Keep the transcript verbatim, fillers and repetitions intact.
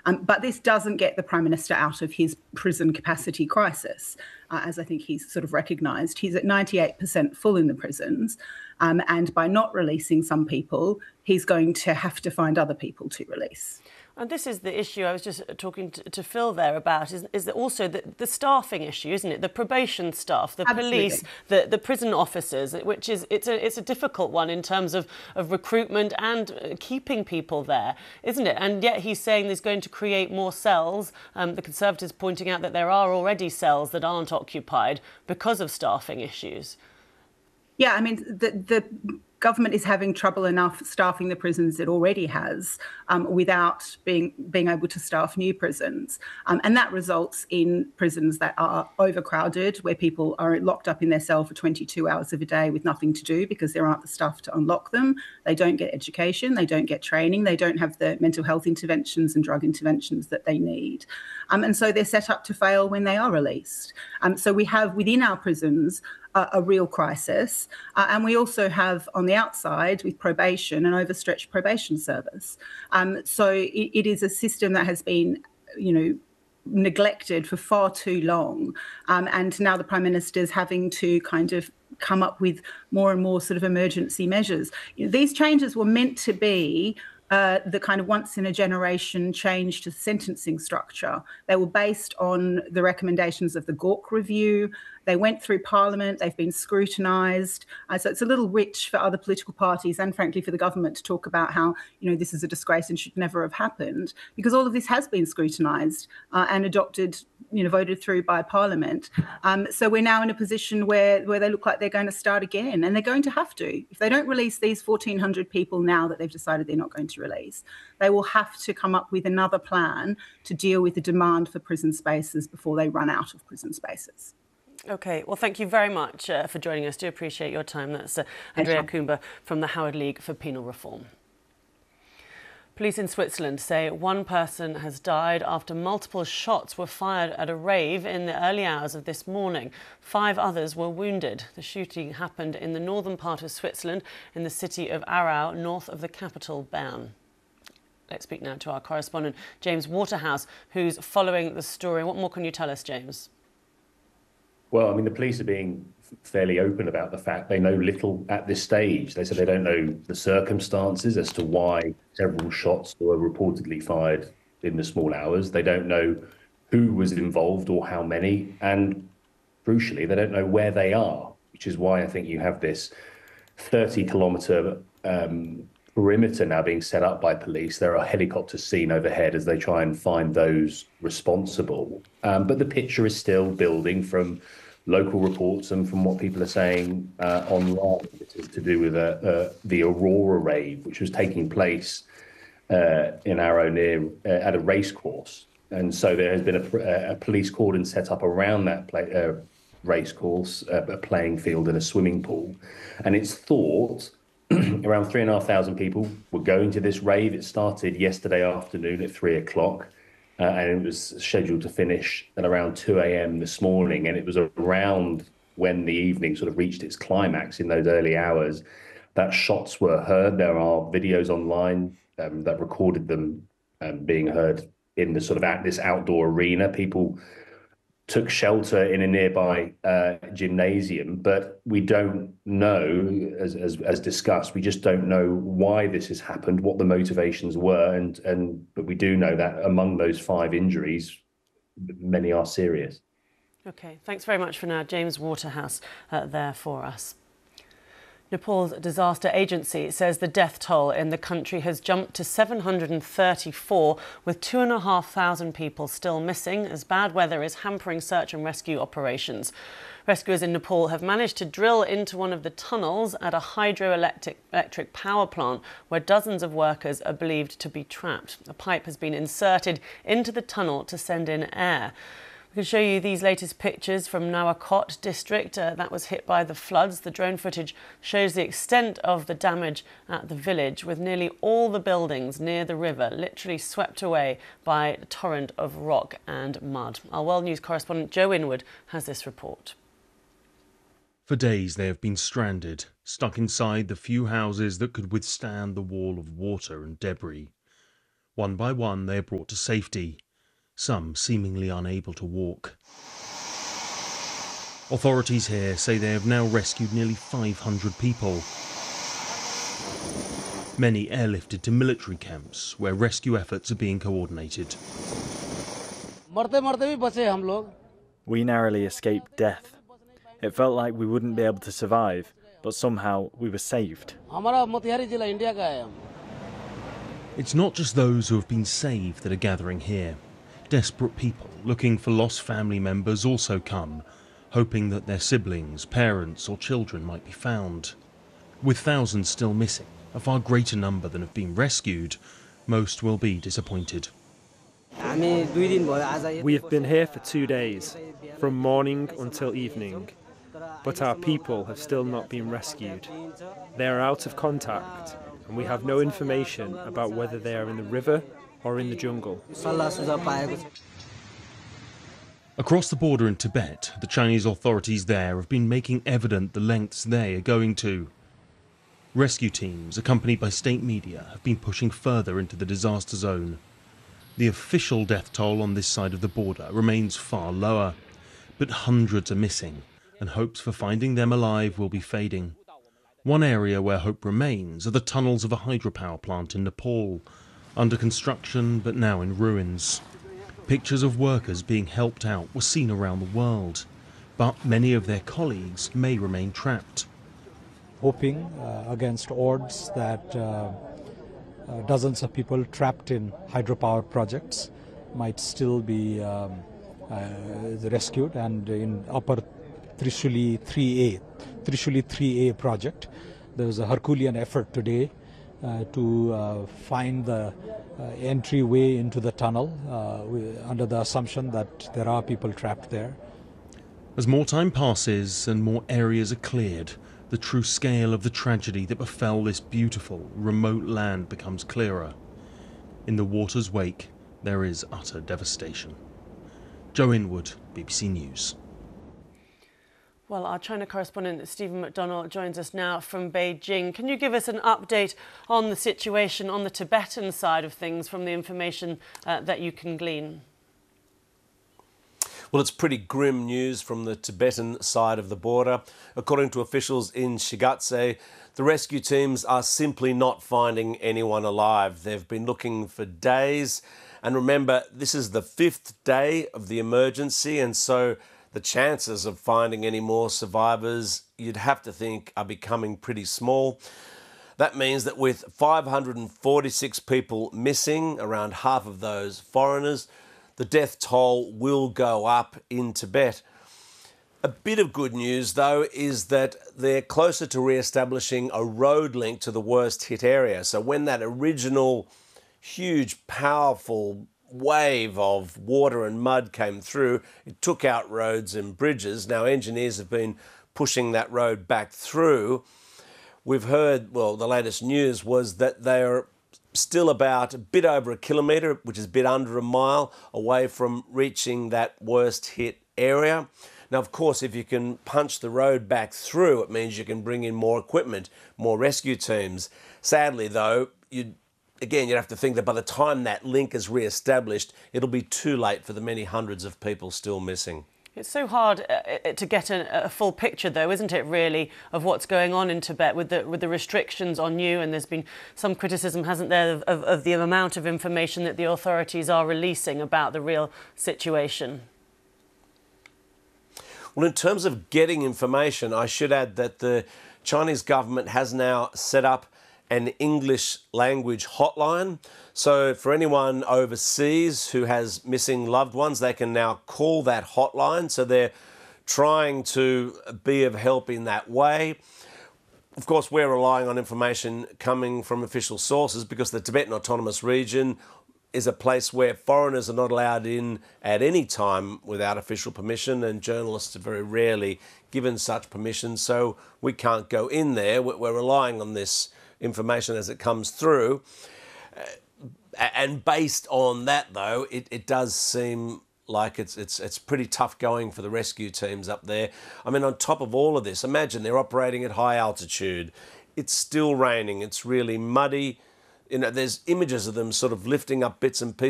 Um, but this doesn't get the Prime Minister out of his prison capacity crisis, uh, as I think he's sort of recognised. He's at ninety-eight percent full in the prisons, um, and by not releasing some people, he's going to have to find other people to release. And this is the issue I was just talking to, to Phil there about, is, is that also the, the staffing issue, isn't it? The probation staff, the Absolutely. police, the, the prison officers, which is it's a it's a difficult one in terms of, of recruitment and keeping people there, isn't it? And yet he's saying there's going to create more cells. Um, the Conservatives pointing out that there are already cells that aren't occupied because of staffing issues. Yeah, I mean, the the government is having trouble enough staffing the prisons it already has um, without being being able to staff new prisons. Um, and that results in prisons that are overcrowded, where people are locked up in their cell for twenty-two hours of a day with nothing to do because there aren't the staff to unlock them. They don't get education, they don't get training, they don't have the mental health interventions and drug interventions that they need. Um, and so they're set up to fail when they are released. Um, so we have within our prisons a, a real crisis. Uh, and we also have on the outside with probation an overstretched probation service. Um, so it, it is a system that has been, you know, neglected for far too long. Um, and now the Prime Minister is having to kind of come up with more and more sort of emergency measures. You know, these changes were meant to be Uh, the kind of once in a generation change to sentencing structure. They were based on the recommendations of the Gork Review. They went through Parliament, they've been scrutinised. Uh, so it's a little rich for other political parties and frankly for the government to talk about how, you know, this is a disgrace and should never have happened, because all of this has been scrutinised uh, and adopted, you know, voted through by Parliament. Um, so we're now in a position where, where they look like they're going to start again, and they're going to have to. If they don't release these fourteen hundred people now that they've decided they're not going to release, they will have to come up with another plan to deal with the demand for prison spaces before they run out of prison spaces. OK, well, thank you very much uh, for joining us. Do appreciate your time. That's uh, Andrea Coomber from the Howard League for Penal Reform. Police in Switzerland say one person has died after multiple shots were fired at a rave in the early hours of this morning. Five others were wounded. The shooting happened in the northern part of Switzerland, in the city of Aarau, north of the capital, Bern. Let's speak now to our correspondent, James Waterhouse, who's following the story. What more can you tell us, James? Well, I mean, the police are being fairly open about the fact they know little at this stage. They said they don't know the circumstances as to why several shots were reportedly fired in the small hours. They don't know who was involved or how many. And crucially, they don't know where they are, which is why I think you have this thirty kilometre um, perimeter now being set up by police. There are helicopters seen overhead as they try and find those responsible. Um, but the picture is still building from local reports and from what people are saying uh, online. It is to do with uh, uh, the Aurora rave, which was taking place uh, in Aarau near uh, at a race course. And so there has been a, a police cordon set up around that play, uh, race course, uh, a playing field and a swimming pool. And it's thought around three and a half thousand people were going to this rave. It started yesterday afternoon at three o'clock. Uh, and it was scheduled to finish at around two a m this morning. And it was around when the evening sort of reached its climax in those early hours that shots were heard. There are videos online um, that recorded them um, being heard in the sort of out, this outdoor arena. People took shelter in a nearby uh, gymnasium, but we don't know, as, as as discussed, we just don't know why this has happened, what the motivations were, and and but we do know that among those five injuries, many are serious. OK, thanks very much for now, James Waterhouse, uh, there for us. Nepal's disaster agency says the death toll in the country has jumped to seven hundred thirty-four, with two and a half thousand people still missing as bad weather is hampering search and rescue operations. Rescuers in Nepal have managed to drill into one of the tunnels at a hydroelectric electric power plant where dozens of workers are believed to be trapped. A pipe has been inserted into the tunnel to send in air. We can show you these latest pictures from Nawakot district uh, that was hit by the floods. The drone footage shows the extent of the damage at the village, with nearly all the buildings near the river literally swept away by a torrent of rock and mud. Our World News correspondent Joe Inwood has this report. For days they have been stranded, stuck inside the few houses that could withstand the wall of water and debris. One by one, they are brought to safety, some seemingly unable to walk. Authorities here say they have now rescued nearly five hundred people. Many airlifted to military camps where rescue efforts are being coordinated. We narrowly escaped death. It felt like we wouldn't be able to survive, but somehow we were saved. It's not just those who have been saved that are gathering here. Desperate people looking for lost family members also come, hoping that their siblings, parents or children might be found. With thousands still missing, a far greater number than have been rescued, most will be disappointed. We have been here for two days, from morning until evening, but our people have still not been rescued. They are out of contact, and we have no information about whether they are in the river or in the jungle. Across the border in Tibet, the Chinese authorities there have been making evident the lengths they are going to. Rescue teams, accompanied by state media, have been pushing further into the disaster zone. The official death toll on this side of the border remains far lower, but hundreds are missing, and hopes for finding them alive will be fading. One area where hope remains are the tunnels of a hydropower plant in Nepal, under construction but now in ruins. Pictures of workers being helped out were seen around the world, but many of their colleagues may remain trapped. Hoping uh, against odds that uh, uh, dozens of people trapped in hydropower projects might still be um, uh, rescued, and in upper Trishuli three A, Trishuli three A project, there was a Herculean effort today uh, to uh, find the uh, entryway into the tunnel uh, under the assumption that there are people trapped there. As more time passes and more areas are cleared, the true scale of the tragedy that befell this beautiful, remote land becomes clearer. In the water's wake, there is utter devastation. Joe Inwood, B B C News. Well, our China correspondent Stephen McDonnell joins us now from Beijing. Can you give us an update on the situation on the Tibetan side of things from the information uh, that you can glean? Well, it's pretty grim news from the Tibetan side of the border. According to officials in Shigatse, the rescue teams are simply not finding anyone alive. They've been looking for days. And remember, this is the fifth day of the emergency, and so the chances of finding any more survivors, you'd have to think, are becoming pretty small. That means that with five hundred forty-six people missing, around half of those foreigners, the death toll will go up in Tibet. A bit of good news, though, is that they're closer to re-establishing a road link to the worst hit area. So when that original huge, powerful wave of water and mud came through, it took out roads and bridges. Now, engineers have been pushing that road back through. We've heard, well, the latest news was that they're still about a bit over a kilometre, which is a bit under a mile, away from reaching that worst hit area. Now, of course, if you can punch the road back through, it means you can bring in more equipment, more rescue teams. Sadly, though, you'd, again, you'd have to think that by the time that link is re-established, it'll be too late for the many hundreds of people still missing. It's so hard uh, to get a, a full picture, though, isn't it, really, of what's going on in Tibet with the with the restrictions on you. And there's been some criticism, hasn't there, of, of, of the amount of information that the authorities are releasing about the real situation. Well, in terms of getting information, I should add that the Chinese government has now set up an English language hotline. So for anyone overseas who has missing loved ones, they can now call that hotline. So they're trying to be of help in that way. Of course, we're relying on information coming from official sources because the Tibetan Autonomous Region is a place where foreigners are not allowed in at any time without official permission, and journalists are very rarely given such permission. So we can't go in there. We're relying on this information as it comes through. Uh, and based on that, though, it, it does seem like it's it's it's pretty tough going for the rescue teams up there. I mean, on top of all of this, imagine they're operating at high altitude. It's still raining. It's really muddy. You know, there's images of them sort of lifting up bits and pieces.